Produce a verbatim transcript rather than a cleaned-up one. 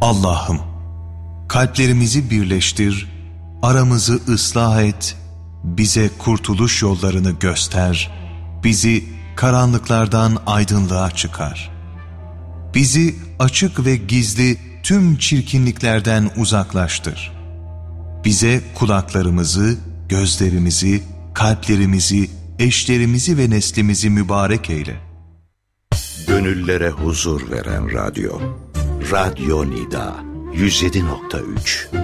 Allah'ım, kalplerimizi birleştir, aramızı ıslah et, bize kurtuluş yollarını göster, bizi karanlıklardan aydınlığa çıkar. Bizi açık ve gizli tüm çirkinliklerden uzaklaştır. Bize kulaklarımızı, gözlerimizi, kalplerimizi, eşlerimizi ve neslimizi mübarek eyle. Gönüllere huzur veren radyo. Radyo Nida yüz yedi nokta üç